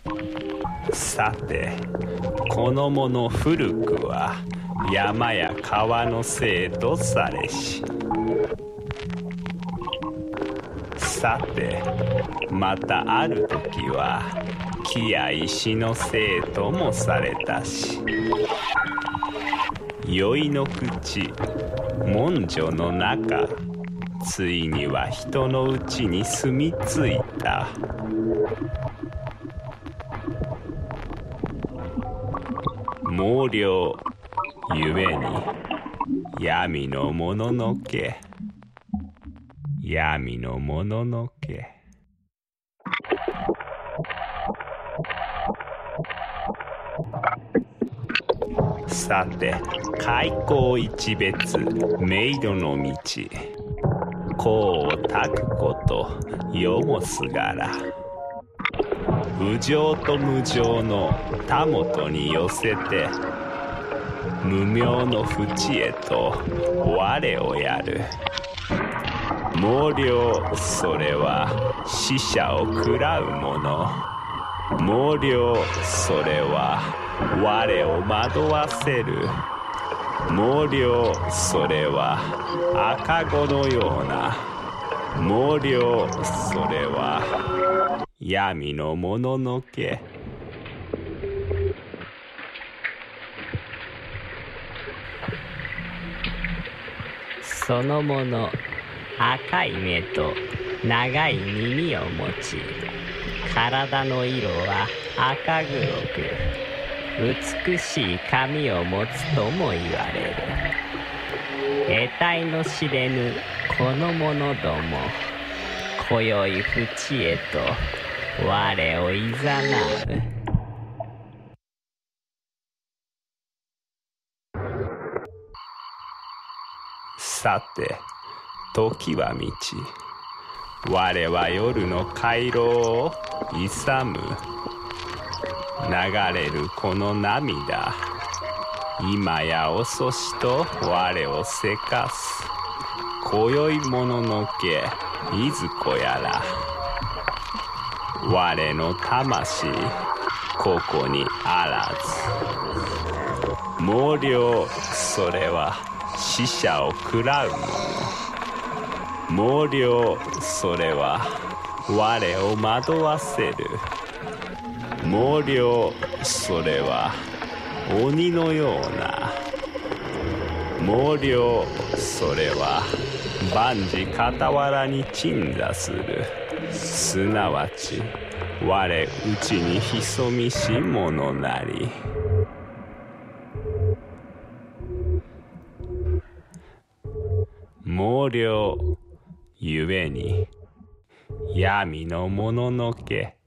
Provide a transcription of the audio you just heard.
さて、このもの古くは山や川のせいとされし、さてまたある時は木や石のせいともされたし、宵の口文書の中、ついには人のうちに住み着いた。毛量ゆえに闇のもののけ、闇のもののけ。さて、開口一別冥土の道、功をたくこと世もすがら、無常と無常のたもとに寄せて、無明の淵へと我をやる。毛量それは死者を喰らうもの。毛量それは我を惑わせる。毛量それは赤子のような。毛量それは闇のもののけ。 そのもの赤い目と長い耳を持ち、体の色は赤黒く、美しい髪を持つとも言われる。得体の知れぬこの者ども、今宵淵へと我をいざなう。 さて時は満ち、我は夜の回廊を勇む。流れるこの涙、今や遅しと我をせかす。今宵もののけいずこやら、我の魂ここにあらず。毛量それは死者を喰らうもの。毛量それは我を惑わせる。毛量それは鬼のような。毛量それは万事傍らに鎮座する。すなわち我内に潜みし者なり。毛量ゆえに闇のもののけ。